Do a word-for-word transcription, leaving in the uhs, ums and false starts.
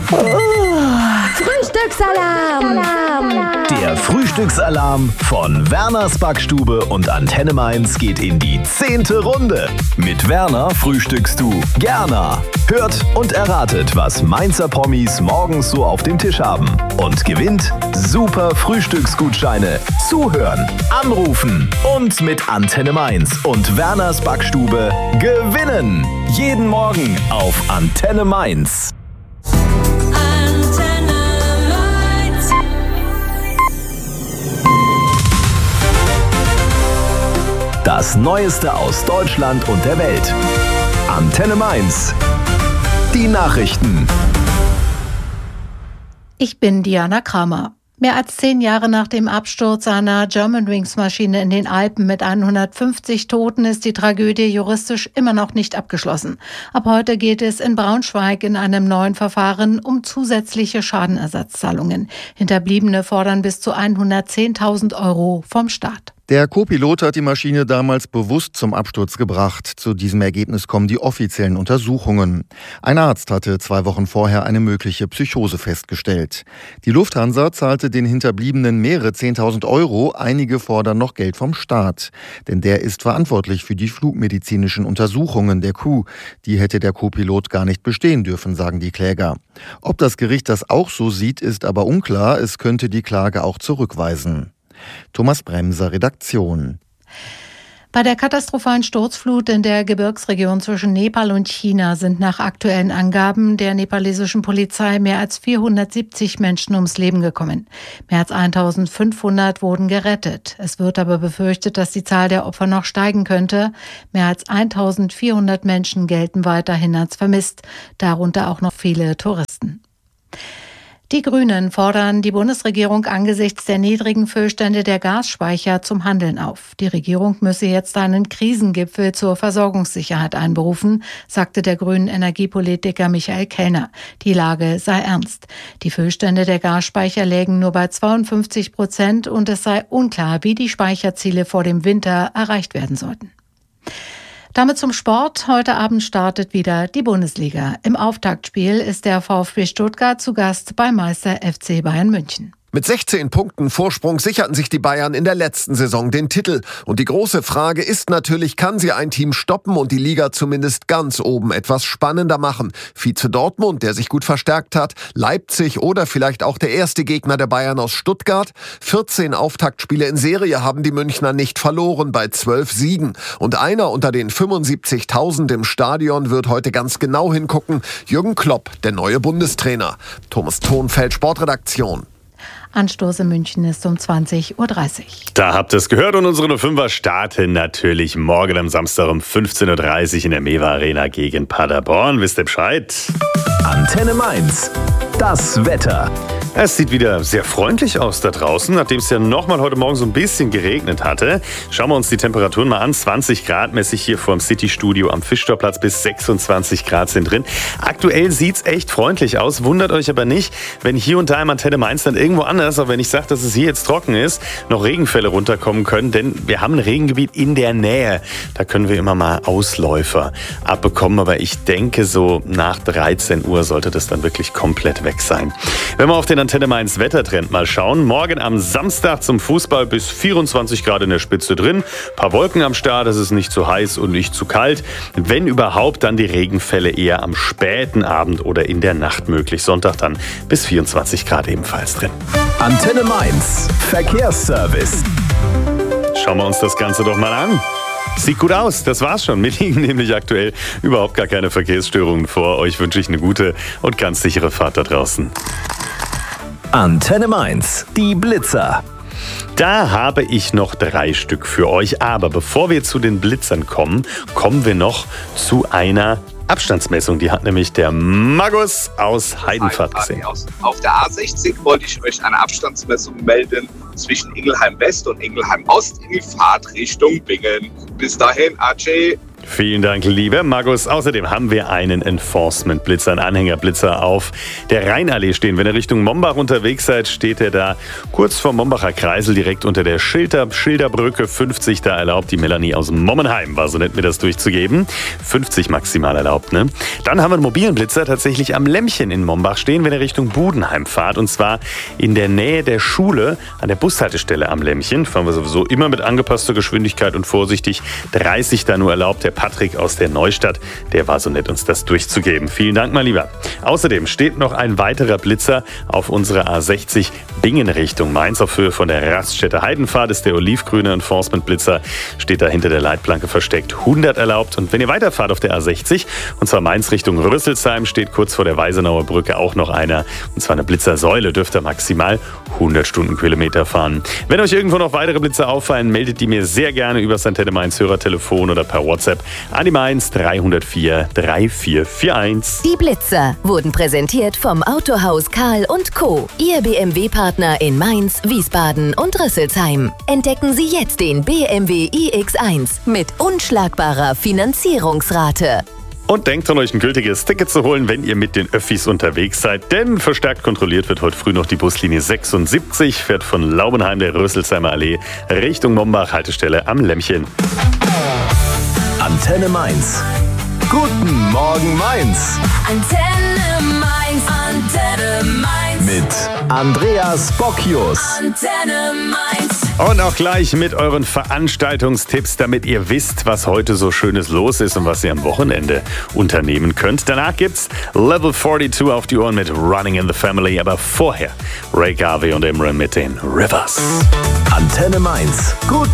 Frühstücksalarm! Der Frühstücksalarm von Werners Backstube und Antenne Mainz geht in die zehnte Runde. Mit Werner frühstückst du gerne. Hört und erratet, was Mainzer Promis morgens so auf dem Tisch haben. Und gewinnt super Frühstücksgutscheine. Zuhören, anrufen und mit Antenne Mainz und Werners Backstube gewinnen. Jeden Morgen auf Antenne Mainz. Das Neueste aus Deutschland und der Welt. Antenne Mainz. Die Nachrichten. Ich bin Diana Kramer. Mehr als zehn Jahre nach dem Absturz einer Germanwings-Maschine in den Alpen mit hundertfünfzig Toten ist die Tragödie juristisch immer noch nicht abgeschlossen. Ab heute geht es in Braunschweig in einem neuen Verfahren um zusätzliche Schadenersatzzahlungen. Hinterbliebene fordern bis zu hundertzehntausend Euro vom Staat. Der Co-Pilot hat die Maschine damals bewusst zum Absturz gebracht. Zu diesem Ergebnis kommen die offiziellen Untersuchungen. Ein Arzt hatte zwei Wochen vorher eine mögliche Psychose festgestellt. Die Lufthansa zahlte den Hinterbliebenen mehrere Zehntausend Euro. Einige fordern noch Geld vom Staat. Denn der ist verantwortlich für die flugmedizinischen Untersuchungen der Crew. Die hätte der Co-Pilot gar nicht bestehen dürfen, sagen die Kläger. Ob das Gericht das auch so sieht, ist aber unklar. Es könnte die Klage auch zurückweisen. Thomas Bremser, Redaktion. Bei der katastrophalen Sturzflut in der Gebirgsregion zwischen Nepal und China sind nach aktuellen Angaben der nepalesischen Polizei mehr als vierhundertsiebzig Menschen ums Leben gekommen. Mehr als eintausendfünfhundert wurden gerettet. Es wird aber befürchtet, dass die Zahl der Opfer noch steigen könnte. Mehr als eintausendvierhundert Menschen gelten weiterhin als vermisst, darunter auch noch viele Touristen. Die Grünen fordern die Bundesregierung angesichts der niedrigen Füllstände der Gasspeicher zum Handeln auf. Die Regierung müsse jetzt einen Krisengipfel zur Versorgungssicherheit einberufen, sagte der grünen Energiepolitiker Michael Kellner. Die Lage sei ernst. Die Füllstände der Gasspeicher lägen nur bei zweiundfünfzig Prozent und es sei unklar, wie die Speicherziele vor dem Winter erreicht werden sollten. Damit zum Sport. Heute Abend startet wieder die Bundesliga. Im Auftaktspiel ist der VfB Stuttgart zu Gast bei Meister F C Bayern München. Mit sechzehn Punkten Vorsprung sicherten sich die Bayern in der letzten Saison den Titel. Und die große Frage ist natürlich, kann sie ein Team stoppen und die Liga zumindest ganz oben etwas spannender machen? Vize Dortmund, der sich gut verstärkt hat, Leipzig oder vielleicht auch der erste Gegner der Bayern aus Stuttgart. vierzehn Auftaktspiele in Serie haben die Münchner nicht verloren bei zwölf Siegen. Und einer unter den fünfundsiebzigtausend im Stadion wird heute ganz genau hingucken. Jürgen Klopp, der neue Bundestrainer. Thomas Thonfeld, Sportredaktion. Anstoß in München ist um zwanzig Uhr dreißig. Da habt ihr es gehört und unsere Fünfer starten natürlich morgen am Samstag um fünfzehn Uhr dreißig in der Mewa Arena gegen Paderborn. Wisst ihr Bescheid? Antenne Mainz. Das Wetter. Es sieht wieder sehr freundlich aus da draußen, nachdem es ja nochmal heute Morgen so ein bisschen geregnet hatte. Schauen wir uns die Temperaturen mal an. zwanzig Grad messe ich hier vor dem City-Studio am Fischtorplatz, bis sechsundzwanzig Grad sind drin. Aktuell sieht es echt freundlich aus. Wundert euch aber nicht, wenn hier und da im Antenne Mainz dann irgendwo anders, auch wenn ich sage, dass es hier jetzt trocken ist, noch Regenfälle runterkommen können. Denn wir haben ein Regengebiet in der Nähe. Da können wir immer mal Ausläufer abbekommen. Aber ich denke, so nach dreizehn Uhr sollte das dann wirklich komplett weg sein. Wenn wir auf den Antenne Mainz Wettertrend mal schauen. Morgen am Samstag zum Fußball bis vierundzwanzig Grad in der Spitze drin. Ein paar Wolken am Start, es ist nicht zu heiß und nicht zu kalt. Wenn überhaupt, dann die Regenfälle eher am späten Abend oder in der Nacht möglich. Sonntag dann bis vierundzwanzig Grad ebenfalls drin. Antenne Mainz. Verkehrsservice. Schauen wir uns das Ganze doch mal an. Sieht gut aus, das war's schon. Mir liegen nämlich aktuell überhaupt gar keine Verkehrsstörungen vor. Euch wünsche ich eine gute und ganz sichere Fahrt da draußen. Antenne Mainz, die Blitzer. Da habe ich noch drei Stück für euch. Aber bevor wir zu den Blitzern kommen, kommen wir noch zu einer Abstandsmessung. Die hat nämlich der Magus aus Heidenpfad gesehen. Auf der A sechzig wollte ich euch eine Abstandsmessung melden zwischen Ingelheim West und Ingelheim Ost in die Fahrtrichtung Bingen. Bis dahin, Ajay. Vielen Dank, lieber Markus. Außerdem haben wir einen Enforcement-Blitzer, einen Anhängerblitzer auf der Rheinallee stehen. Wenn ihr Richtung Mombach unterwegs seid, steht er da kurz vor Mombacher Kreisel, direkt unter der Schilder, Schilderbrücke. fünfzig da erlaubt. Die Melanie aus Mommenheim war so nett, mir das durchzugeben. fünfzig maximal erlaubt, ne? Dann haben wir einen mobilen Blitzer tatsächlich am Lämmchen in Mombach stehen, wenn ihr Richtung Budenheim fahrt. Und zwar in der Nähe der Schule an der Bushaltestelle am Lämmchen. Fahren wir sowieso immer mit angepasster Geschwindigkeit und vorsichtig. dreißig da nur erlaubt. Der Patrick aus der Neustadt, der war so nett, uns das durchzugeben. Vielen Dank, mein Lieber. Außerdem steht noch ein weiterer Blitzer auf unserer A sechzig Bingen Richtung Mainz. Auf Höhe von der Raststätte Heidenfahrt ist der olivgrüne Enforcement-Blitzer, steht da hinter der Leitplanke versteckt, hundert erlaubt. Und wenn ihr weiterfahrt auf der A sechzig, und zwar Mainz Richtung Rüsselsheim, steht kurz vor der Weisenauer Brücke auch noch einer, und zwar eine Blitzersäule, dürft ihr maximal hundert Stundenkilometer fahren. Wenn euch irgendwo noch weitere Blitzer auffallen, meldet die mir sehr gerne über das Antenne Mainz Hörertelefon oder per WhatsApp an die Mainz drei null vier drei vier vier eins. Die Blitzer wurden präsentiert vom Autohaus Karl und Co., Ihr B M W-Partner in Mainz, Wiesbaden und Rüsselsheim. Entdecken Sie jetzt den B M W i X eins mit unschlagbarer Finanzierungsrate. Und denkt dran, euch ein gültiges Ticket zu holen, wenn ihr mit den Öffis unterwegs seid. Denn verstärkt kontrolliert wird heute früh noch die Buslinie sechsundsiebzig, fährt von Laubenheim der Rösselsheimer Allee Richtung Mombach, Haltestelle am Lämmchen. Antenne Mainz. Guten Morgen Mainz. Antenne Mainz, Antenne Mainz. Mit Andreas Bocchius. Antenne Mainz. Und auch gleich mit euren Veranstaltungstipps, damit ihr wisst, was heute so Schönes los ist und was ihr am Wochenende unternehmen könnt. Danach gibt's Level zweiundvierzig auf die Ohren mit Running in the Family. Aber vorher Ray Garvey und Imran mit den Rivers. Antenne Mainz. Guten